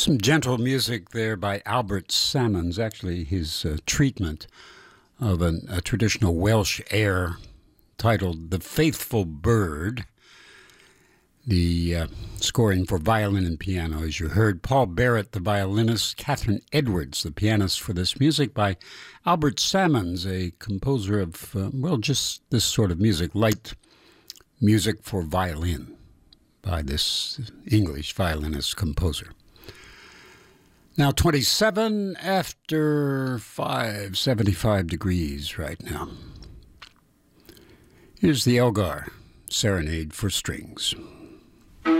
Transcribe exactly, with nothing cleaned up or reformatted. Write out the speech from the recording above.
Some gentle music there by Albert Salmons, actually his uh, treatment of an, a traditional Welsh air titled The Faithful Bird. The uh, scoring for violin and piano, as you heard. Paul Barrett, the violinist. Catherine Edwards, the pianist for this music by Albert Salmons, a composer of, uh, well, just this sort of music, light music for violin by this English violinist composer. Now twenty-seven after five, seventy-five degrees right now. Here's the Elgar Serenade for Strings.